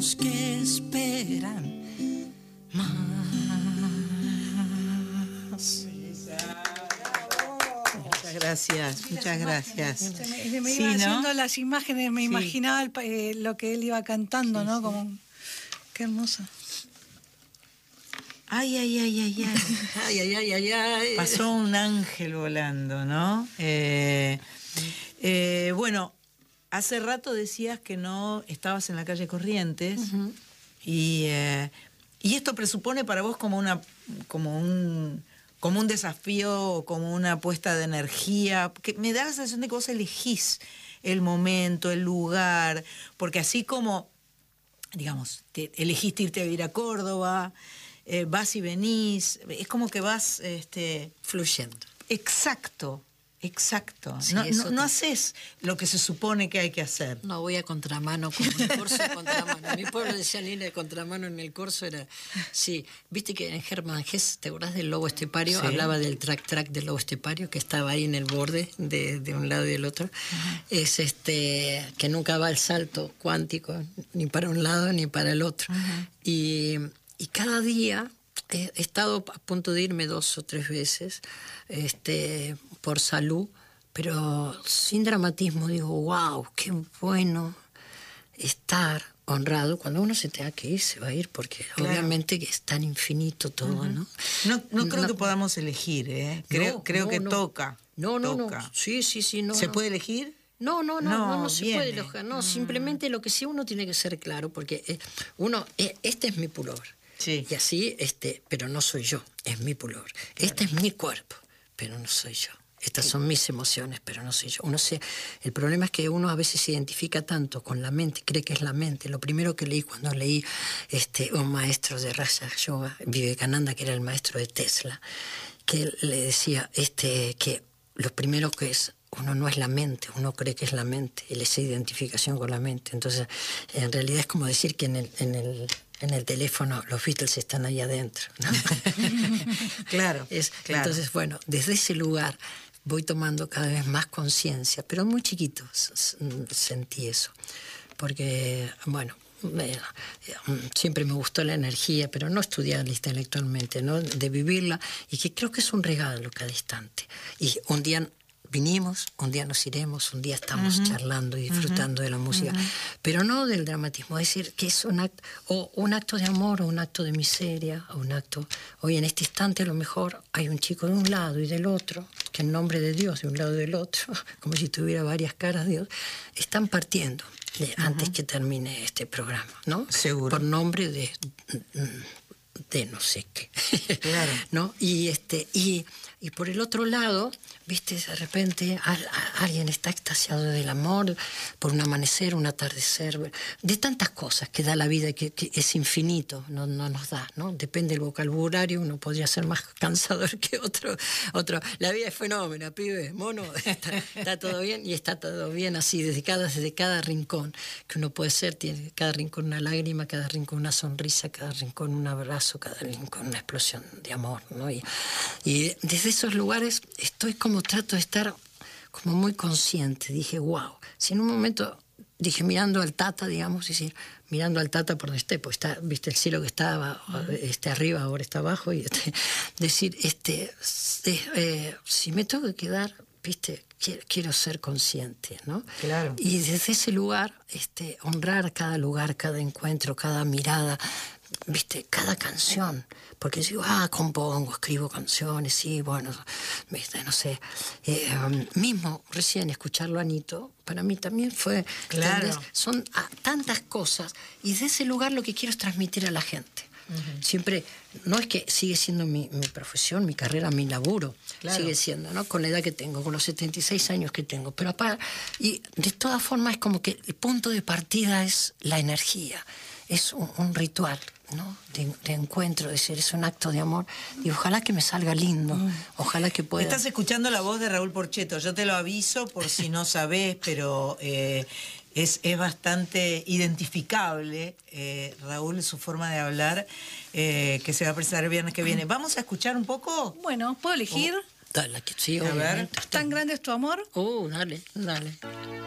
que esperan más. Muchas gracias, muchas gracias. Se me iba Sí, ¿no? haciendo las imágenes, me Sí. imaginaba lo que él iba cantando, Sí, ¿no? sí. Como, qué hermoso. Ay, ay, ay, ay, ay. Ay, ay, ay, ay, ay. Pasó un ángel volando, ¿no? Bueno, hace rato decías que no estabas en la calle Corrientes. Ujú. Y esto presupone para vos como un desafío, como una apuesta de energía, que me da la sensación de que vos elegís el momento, el lugar, porque así como, digamos, elegiste irte a vivir a Córdoba, vas y venís, es como que vas, Fluyendo. exacto. Sí, No, eso no haces lo que se supone que hay que hacer. No, voy a contramano, como el corso de contramano. Mi pueblo decía línea de contramano, en el corso era... Sí, viste que en Germán Hesse, ¿te acordás del lobo estepario? Sí. Hablaba del track del lobo estepario, que estaba ahí en el borde de un lado y del otro. Es que nunca va el salto cuántico, ni para un lado ni para el otro. Y cada día... He estado a punto de irme 2 o 3 veces por salud, pero sin dramatismo. Digo, wow, qué bueno estar honrado. Cuando uno se tenga que ir, se va a ir, porque Claro. obviamente que es tan infinito todo, ¿no? No creo que podamos elegir, ¿eh? Creo que no. toca. No. Toca. Sí, no. ¿Se no. puede elegir? No se viene. puede elogiar. No, simplemente lo que sí uno tiene que ser claro, porque este es mi pullover. Sí. Y así, pero no soy yo, es mi pullover. Este es mi cuerpo, pero no soy yo. Estas son mis emociones, pero no soy yo. El problema es que uno a veces se identifica tanto con la mente, cree que es la mente. Lo primero que leí cuando leí un maestro de Raja Yoga, Vivekananda, que era el maestro de Tesla, que él le decía que lo primero que es, uno no es la mente, uno cree que es la mente, y esa identificación con la mente. Entonces, en realidad es como decir que en el teléfono los Beatles están ahí adentro, ¿no? Claro, claro. Entonces, bueno, desde ese lugar voy tomando cada vez más conciencia, pero muy chiquito sentí eso, porque, bueno, siempre me gustó la energía, pero no estudiarla intelectualmente, ¿no? De vivirla, y que creo que es un regalo cada instante. Y un día vinimos, un día nos iremos, un día estamos charlando y disfrutando de la música, pero no del dramatismo, es decir, que es un acto de amor, o un acto de miseria, o un acto... Hoy en este instante a lo mejor hay un chico de un lado y del otro, que en nombre de Dios, de un lado y del otro, como si tuviera varias caras Dios, están partiendo antes que termine este programa, ¿no? Seguro. Por nombre de no sé qué. Claro. ¿No? Y por el otro lado, viste, de repente alguien está extasiado del amor por un amanecer, un atardecer, de tantas cosas que da la vida, que es infinito, no nos da, ¿no? Depende del vocabulario, uno podría ser más cansador que otro. La vida es fenómeno, pibe, mono, está todo bien, y está todo bien así, desde cada rincón que uno puede ser, tiene cada rincón una lágrima, cada rincón una sonrisa, cada rincón un abrazo, cada rincón una explosión de amor, ¿no? Y desde esos lugares trato de estar como muy consciente. Dije, wow, si en un momento dije, mirando al Tata, digamos, es decir, mirando al Tata por donde esté, pues está, viste, el cielo que estaba arriba, ahora está abajo, y decir, si me tengo que quedar, viste, quiero ser consciente, ¿no? Claro. Y desde ese lugar, honrar cada lugar, cada encuentro, cada mirada, viste, cada canción, porque digo, compongo, escribo canciones, sí, bueno, viste, no sé, mismo recién escucharlo a Anito, para mí también fue, claro. ¿entendés? Son tantas cosas, y de ese lugar lo que quiero es transmitir a la gente. Siempre, no es que sigue siendo mi profesión, mi carrera, mi laburo, claro. Sigue siendo, ¿no? Con la edad que tengo, con los 76 años que tengo, pero y de todas formas es como que el punto de partida es la energía, es un ritual, ¿no? De encuentro, es decir, es un acto de amor, y ojalá que me salga lindo, ojalá que pueda... Estás escuchando la voz de Raúl Porchetto, yo te lo aviso por si no sabés, pero es bastante identificable, Raúl, su forma de hablar, que se va a presentar el viernes que viene. ¿Vamos a escuchar un poco? Bueno, ¿puedo elegir? Dale, sí, A ver. obviamente. ¿Tan grande es tu amor? Dale.